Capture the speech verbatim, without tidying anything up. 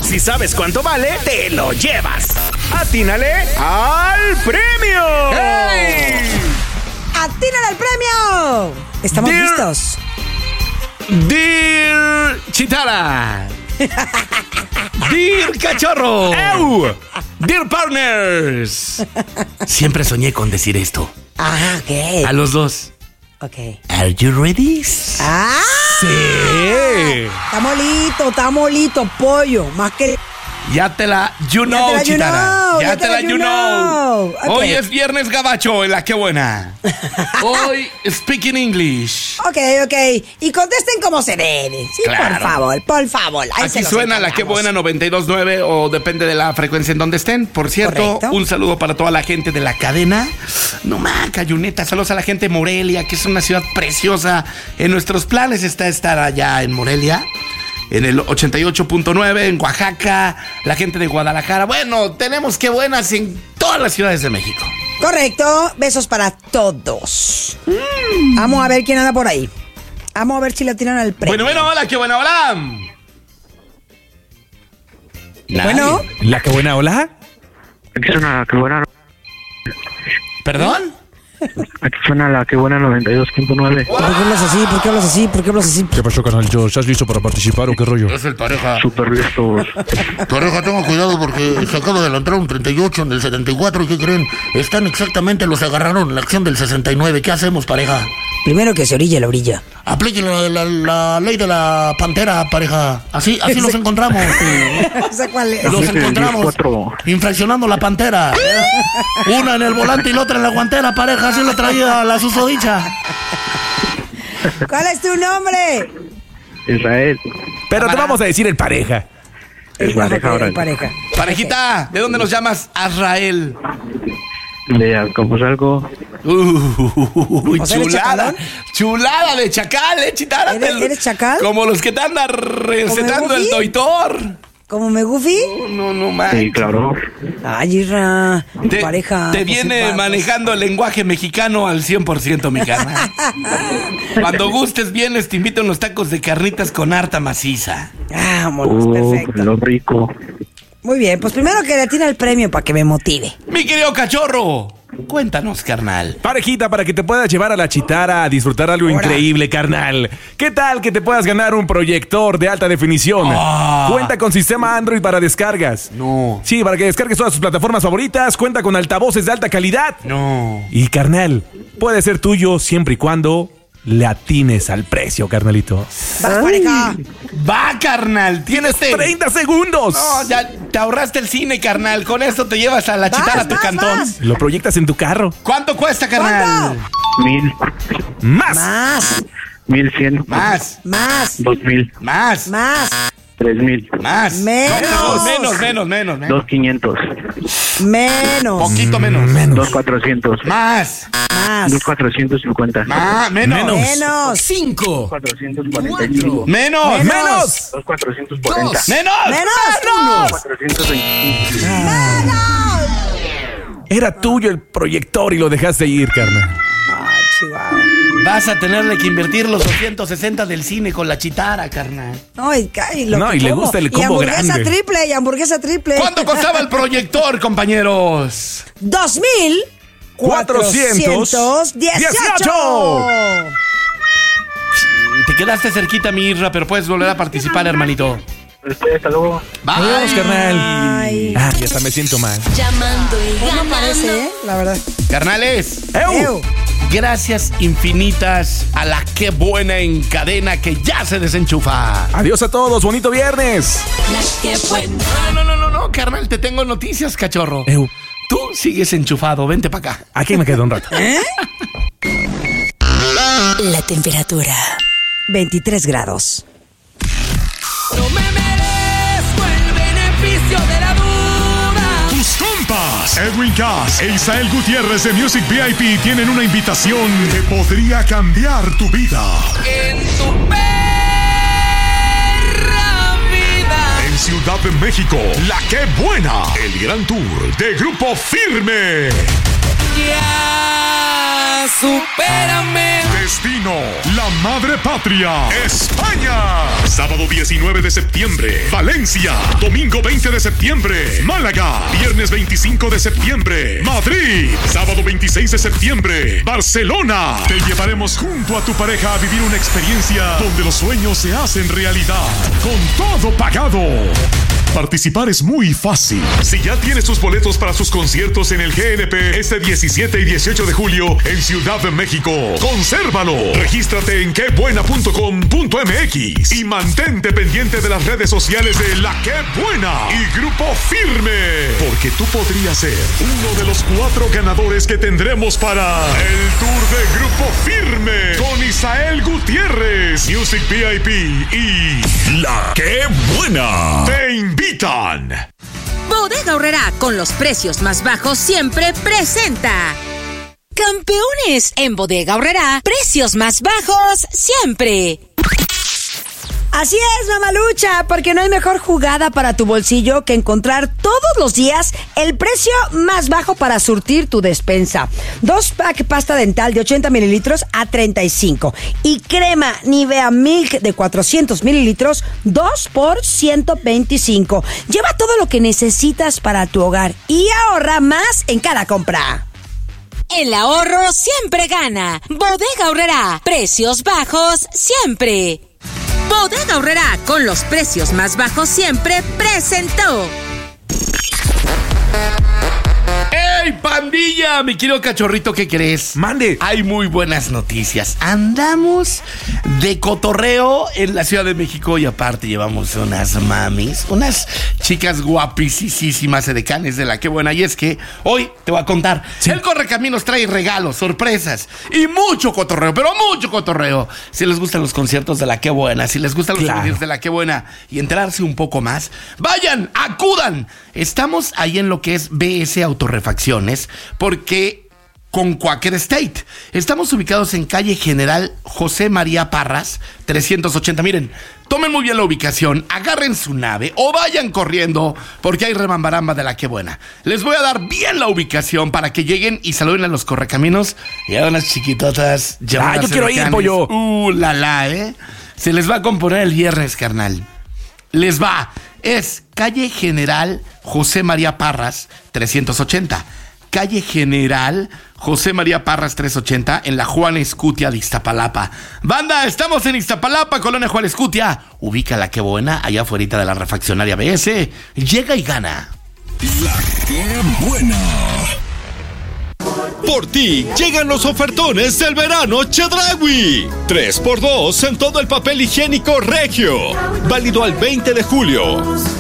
Si sabes cuánto vale, te lo llevas. ¡Atínale al premio! ¡Hey! ¡Atínale al premio! ¿Estamos Dear, listos? Dear Chitara. Dear Cachorro. ¡Ew! Dear Partners. Siempre soñé con decir esto. Ah, ok. A los dos. Ok. Are you ready? ¡Ah! Sí. Está molito, está molito, pollo. Más que... Ya te la you know, te la you Chitara. know, Ya, te la you know. know. Hoy Okay. es viernes gabacho en la que buena. Hoy speaking English. Ok, ok. Y contesten como se debe. Sí, Claro. por favor, por favor. Ahí se Aquí los suena la que encargamos. buena noventa y dos punto nueve o depende de la frecuencia en donde estén. Por cierto, Correcto. un saludo para toda la gente de la cadena. No más, Cayuneta. Saludos a la gente de Morelia, que es una ciudad preciosa. En nuestros planes está estar allá en Morelia. En el ochenta y ocho punto nueve, en Oaxaca, la gente de Guadalajara. Bueno, tenemos que buenas en todas las ciudades de México. Correcto. Besos para todos. Mm. Vamos a ver quién anda por ahí. Vamos a ver si le tiran al premio. Bueno, bueno, hola, qué buena, hola. Bueno. ¿La que buena hola? Aquí suena la que buena. ¿Perdón? Aquí suena la que buena noventa y dos punto nueve. ¿Por qué hablas así? ¿Por qué hablas así? ¿Por qué hablas así? ¿Qué pasó, canal? ¿Ya estás listo para participar o qué rollo? Es el pareja. Súper listos. Pareja, tengo cuidado porque se acaba de adelantar un treinta y ocho en el setenta y cuatro. ¿Y qué creen? Están exactamente, los agarraron en la acción del sesenta y nueve. ¿Qué hacemos, pareja? Primero que se orille la orilla. Apliquen la, la, la ley de la pantera, pareja. Así, así los encontramos. O sea, ¿cuál es? Los Siete, encontramos diez, cuatro. infraccionando la pantera. Una en el volante y la otra en la guantera, pareja. Así lo traía la susodicha. ¿Cuál es tu nombre? Israel. Pero te vamos a decir el pareja. El pareja ahora. El pareja. Parejita, ¿de dónde nos llamas? Azrael. De Alcapuzalco. Uy, O sea, ¿eres chulada. chacalón? Chulada de chacal, eh, chitara. ¿Eres- Te- eres chacal? Como los que te andan recetando el Goofy? toitor. ¿Como me goofy? No, no, no más. Sí, claro. Ay, Isra. Te, Pareja. te pues, viene vamos. manejando el lenguaje mexicano al cien por ciento, mi carnal. Cuando gustes vienes, te invito a unos tacos de carnitas con harta maciza. Vámonos, Uh, perfecto. lo rico. Muy bien, pues primero que le tire el premio para que me motive. Mi querido cachorro, cuéntanos, carnal. Parejita, para que te puedas llevar a la Chitara a disfrutar algo Ahora. increíble, carnal. ¿Qué tal que te puedas ganar un proyector de alta definición? Ah. Cuenta con sistema Android para descargas. No. Sí, para que descargues todas sus plataformas favoritas. Cuenta con altavoces de alta calidad. No. Y, carnal, puede ser tuyo siempre y cuando le atines al precio, carnalito. Vas, pareja. Va, carnal, tienes treinta segundos. No, ya te ahorraste el cine, carnal. Con esto te llevas a la Vas, chitara a tu vas, cantón. vas. Lo proyectas en tu carro. ¿Cuánto cuesta, carnal? Mil. Más. Más, Mil cien. Más, más, Dos mil. más, más, Tres mil. más. Menos. No, menos, menos, menos, menos. Dos quinientos. menos, Poquito menos. Dos cuatrocientos. Más, más, Dos cuatrocientos cincuenta. más, menos. menos, Cinco. Cuatrocientos cuarenta y cinco. Menos. menos, Dos cuatrocientos cuarenta. Menos. menos, Cuatrocientos veinticinco. Era tuyo el proyector y lo dejaste ir, carnal. Ay, chihuahua. Vas a tenerle que invertir los doscientos sesenta del cine con la chitara, carnal. No, y, y lo No, que y le como. gusta el Y combo hamburguesa grande. triple, y hamburguesa triple. ¿Cuánto costaba el proyector, compañeros? Dos mil cuatrocientos dieciocho. Te quedaste cerquita, mi Irra, pero puedes volver a participar, hermanito. Ustedes, hasta luego. Bye. Adiós, carnal. Ay. Ah, ya hasta me siento mal. Llamando y Pues no ganando. parece, ¿eh? La verdad. Carnales, ¡Ew! Ew. gracias infinitas a la que buena en cadena que ya se desenchufa. Adiós a todos, bonito viernes. La que buena. No, no, no, no, no, carnal, te tengo noticias, cachorro. Ew, Tú sigues enchufado, vente para acá. aquí me quedo un rato. La temperatura. veintitrés grados. No me merezco el beneficio de la duda. Tus compas, Edwin Cass e Isael Gutiérrez de Music V I P tienen una invitación que podría cambiar tu vida. En tu perra vida. En Ciudad de México, La Que Buena, el gran tour de Grupo Firme. Ya supérame. Destino, la madre patria, España. Sábado diecinueve de septiembre, Valencia. Domingo veinte de septiembre, Málaga. Viernes veinticinco de septiembre, Madrid. Sábado veintiséis de septiembre, Barcelona. Te llevaremos junto a tu pareja a vivir una experiencia donde los sueños se hacen realidad. Con todo pagado. Participar es muy fácil. Si ya tienes tus boletos para sus conciertos en el G N P este diecisiete y dieciocho de julio en Ciudad de México, consérvalo. Regístrate en qué buena punto com punto m x y mantente pendiente de las redes sociales de La Qué Buena y Grupo Firme, porque tú podrías ser uno de los cuatro ganadores que tendremos para el Tour de Grupo Firme con Isael Gutiérrez, Music V I P y La Qué Buena. Te invitan. Bodega Aurrerá, con los precios más bajos siempre presenta. Campeones, en Bodega Aurrerá, precios más bajos siempre. Así es, mamalucha, porque no hay mejor jugada para tu bolsillo que encontrar todos los días el precio más bajo para surtir tu despensa. Dos pack pasta dental de ochenta mililitros a treinta y cinco y crema Nivea Milk de cuatrocientos mililitros, dos por ciento veinticinco. Lleva todo lo que necesitas para tu hogar y ahorra más en cada compra. El ahorro siempre gana. Bodega Aurrerá, precios bajos siempre. Bodega Aurrerá, con los precios más bajos siempre, presentó. ¡Ey, pandilla! Mi querido cachorrito, ¿qué crees? Mande. Hay muy buenas noticias. Andamos de cotorreo en la Ciudad de México y aparte llevamos unas mamis, unas chicas guapísimas edecanes de La Qué Buena. Y es que hoy te voy a contar. Sí. El Correcaminos trae regalos, sorpresas y mucho cotorreo, pero mucho cotorreo. Si les gustan los conciertos de La Qué Buena, si les gustan los claro. videos de La Qué Buena y enterarse un poco más, vayan, acudan. Estamos ahí en lo que es B S Autorrefacciones, porque con Quaker State estamos ubicados en calle General José María Parras trescientos ochenta. Miren, tomen muy bien la ubicación, agarren su nave o vayan corriendo, porque hay remambaramba de La Qué Buena. Les voy a dar bien la ubicación para que lleguen y saluden a los Correcaminos y a unas chiquitotas. Ah, yo quiero ir, pollo. Uh, la la, eh. Se les va a componer el viernes, carnal. Les va. Es calle General José María Parras trescientos ochenta. Calle General José María Parras trescientos ochenta en la Juan Escutia de Iztapalapa. Banda, estamos en Iztapalapa, Colonia Juan Escutia. Ubica La Qué Buena allá afuera de la refaccionaria B S. Llega y gana. La Qué Buena. Por ti llegan los ofertones del verano Chedraui. tres por dos en todo el papel higiénico Regio. Válido al veinte de julio.